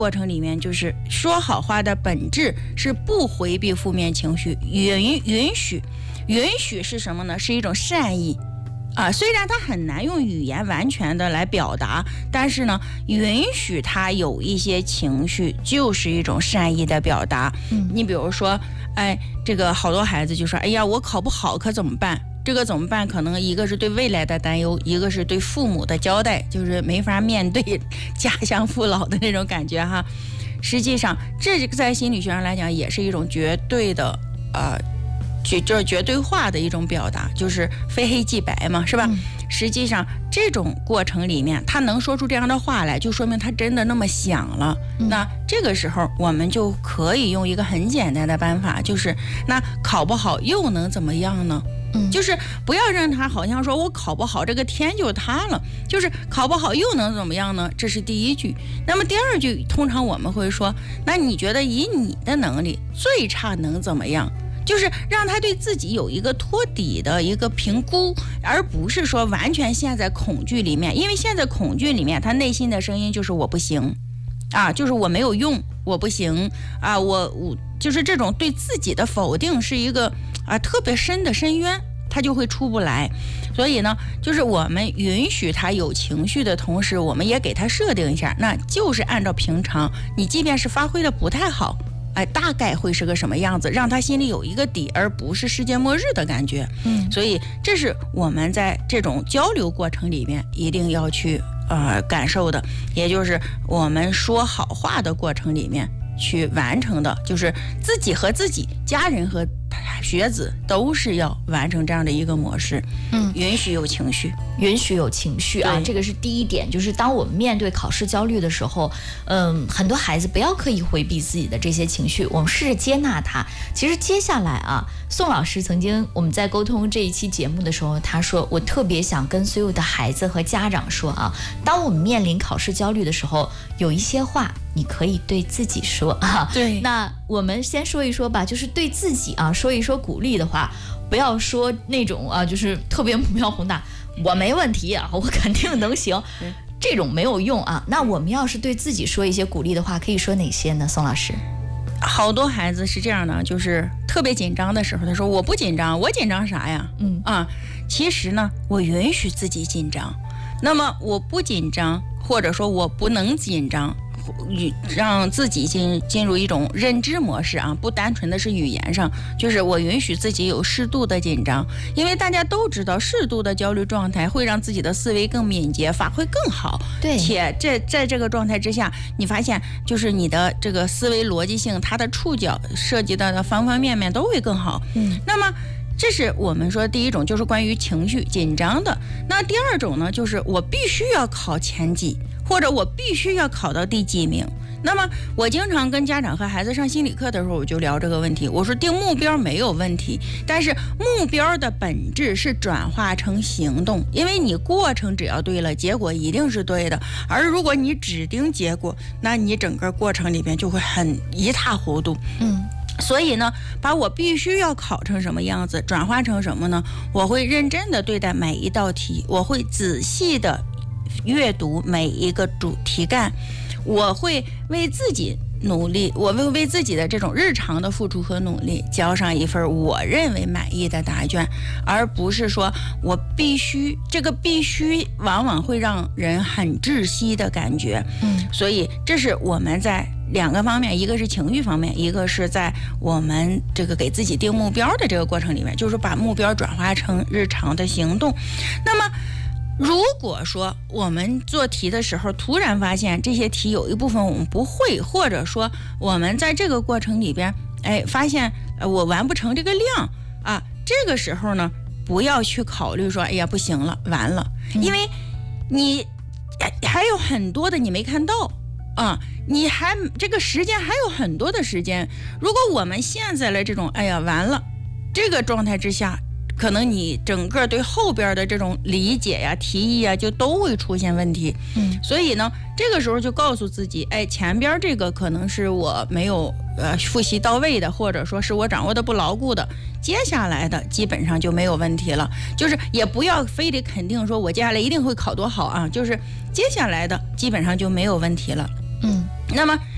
过程里面，就是说好话的本质是不回避负面情绪，允许是什么呢？是一种善意啊，虽然它很难用语言完全的来表达，但是呢，允许他有一些情绪，就是一种善意的表达。你比如说，这个好多孩子就说，哎呀，我考不好可怎么办？这个怎么办？可能一个是对未来的担忧，一个是对父母的交代，就是没法面对家乡父老的那种感觉哈。实际上，这在心理学上来讲，也是一种绝对的就是绝对化的一种表达，就是非黑即白嘛，是吧？实际上这种过程里面，他能说出这样的话来，就说明他真的那么想了。那这个时候我们就可以用一个很简单的办法，就是那考不好又能怎么样呢？就是不要让他好像说我考不好这个天就塌了，就是考不好又能怎么样呢？这是第一句。那么第二句通常我们会说，那你觉得以你的能力最差能怎么样？就是让他对自己有一个托底的一个评估，而不是说完全陷在恐惧里面。因为陷在恐惧里面，他内心的声音就是我不行啊，就是我没有用，我不行啊，我就是这种对自己的否定是一个特别深的深渊，他就会出不来。所以呢，就是我们允许他有情绪的同时，我们也给他设定一下，那就是按照平常你即便是发挥的不太好，大概会是个什么样子，让他心里有一个底，而不是世界末日的感觉。所以这是我们在这种交流过程里面一定要去感受的，也就是我们说好话的过程里面去完成的，就是自己和自己、家人和学子都是要完成这样的一个模式。允许有情绪， 允许有情绪啊，这个是第一点。就是当我们面对考试焦虑的时候，很多孩子不要刻意回避自己的这些情绪，我们试着接纳它。其实接下来宋老师曾经我们在沟通这一期节目的时候，他说我特别想跟所有的孩子和家长说当我们面临考试焦虑的时候，有一些话你可以对自己说对， 那我们先说一说吧，就是对自己说一说鼓励的话，不要说那种就是特别目标宏大，我没问题我肯定能行，这种没有用那我们要是对自己说一些鼓励的话，可以说哪些呢？宋老师， 好多孩子是这样的，就是特别紧张的时候，他说我不紧张，我紧张啥呀？其实呢，我允许自己紧张。那么我不紧张，或者说我不能紧张，让自己进入一种认知模式不单纯的是语言上，就是我允许自己有适度的紧张，因为大家都知道适度的焦虑状态会让自己的思维更敏捷，发挥更好。 对， 且在这个状态之下，你发现就是你的这个思维逻辑性，它的触角涉及到的方方面面都会更好。那么这是我们说第一种，就是关于情绪紧张的。那第二种呢，就是我必须要考前几，或者我必须要考到第几名。那么我经常跟家长和孩子上心理课的时候，我就聊这个问题。我说定目标没有问题，但是目标的本质是转化成行动，因为你过程只要对了，结果一定是对的。而如果你只盯结果，那你整个过程里面就会很一塌糊涂。所以呢，把我必须要考成什么样子转化成什么呢？我会认真的对待每一道题，我会仔细的阅读每一个主题干，我会为自己努力，我会为自己的这种日常的付出和努力交上一份我认为满意的答卷，而不是说我必须，这个必须往往会让人很窒息的感觉。所以这是我们在两个方面，一个是情绪方面，一个是在我们这个给自己定目标的这个过程里面，就是把目标转化成日常的行动。那么如果说我们做题的时候突然发现这些题有一部分我们不会，或者说我们在这个过程里边发现我完不成这个量这个时候呢，不要去考虑说哎呀不行了完了，因为你还有很多的你没看到你还这个时间还有很多的时间。如果我们陷在了这种哎呀完了这个状态之下，可能你整个对后边的这种理解呀、提议就都会出现问题。所以呢，这个时候就告诉自己，前边这个可能是我没有复习到位的，或者说是我掌握的不牢固的，接下来的基本上就没有问题了。就是也不要非得肯定说我接下来一定会考多好就是接下来的基本上就没有问题了。那么